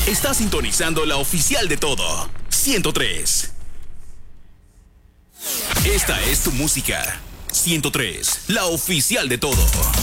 Está sintonizando la oficial de todo, 103. Esta es tu música, 103, la oficial de todo.